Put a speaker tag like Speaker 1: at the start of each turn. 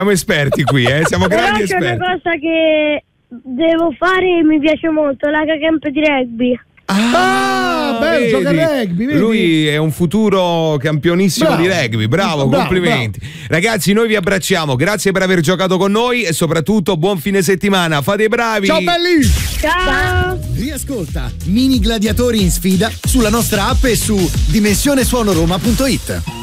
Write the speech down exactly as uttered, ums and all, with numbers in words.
Speaker 1: Siamo esperti qui, eh? Siamo grandi
Speaker 2: Però c'è
Speaker 1: esperti.
Speaker 2: una cosa che devo fare e mi piace molto, l'H Camp di rugby.
Speaker 3: Ah, bello, gioca a rugby, vedi?
Speaker 1: Lui è un futuro campionissimo
Speaker 3: Bravo.
Speaker 1: di rugby, bravo,
Speaker 3: Bravo,
Speaker 1: complimenti. Ragazzi, noi vi abbracciamo, grazie per aver giocato con noi e soprattutto buon fine settimana, fate i bravi.
Speaker 3: Ciao belli!
Speaker 2: Ciao!
Speaker 4: Riascolta Mini Gladiatori in sfida sulla nostra app e su dimensionesuonoroma punto it.